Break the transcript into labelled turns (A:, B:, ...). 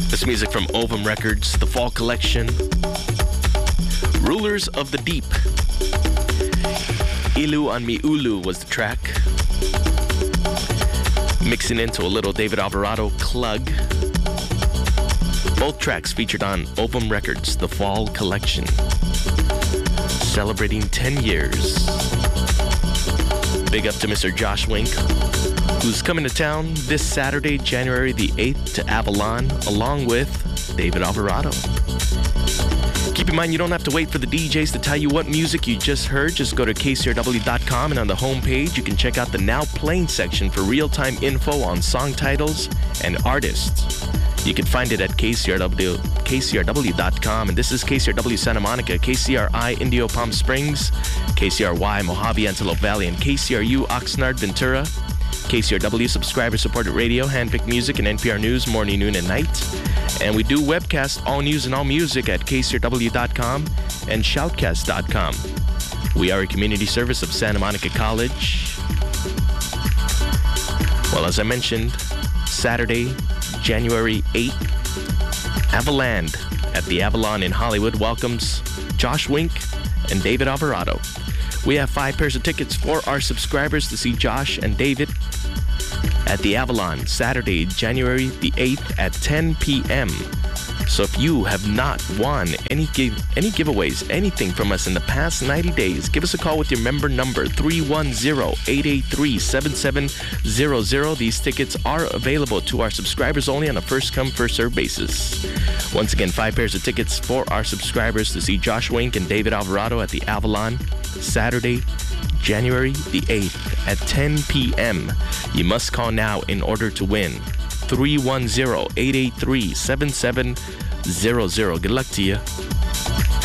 A: This music from Ovum Records, the Fall Collection. Rulers of the Deep. Ilu on Mi Ulu was the track. Mixing into a little David Alvarado Klug. Both tracks featured on Ovum Records, the Fall Collection. Celebrating 10 years. Big up to Mr. Josh Wink, who's coming to town this Saturday, January the 8th to Avalon, along with David Alvarado. Keep in mind, you don't have to wait for the DJs to tell you what music you just heard. Just go to kcrw.com, and on the homepage, you can check out the Now Playing section for real-time info on song titles and artists. You can find it at kcrw.com. And this is KCRW Santa Monica, KCRI Indio Palm Springs, KCRY Mojave Antelope Valley, and KCRU Oxnard Ventura. KCRW subscriber-supported radio, handpicked music, and NPR News morning, noon, and night. And we do webcast all news and all music at kcrw.com and shoutcast.com. We are a community service of Santa Monica College. Well, as I mentioned, Saturday, January 8th, Avaland at the Avalon in Hollywood welcomes Josh Wink and David Alvarado. We have 5 pairs of tickets for our subscribers to see Josh and David at the Avalon, Saturday, January the 8th at 10 p.m. So if you have not won any giveaways, anything from us in the past 90 days, give us a call with your member number, 310-883-7700. These tickets are available to our subscribers only on a first-come, first-served basis. Once again, 5 pairs of tickets for our subscribers to see Josh Wink and David Alvarado at the Avalon, Saturday, January the 8th at 10 p.m. You must call now in order to win. 310-883-7700. Good luck to you.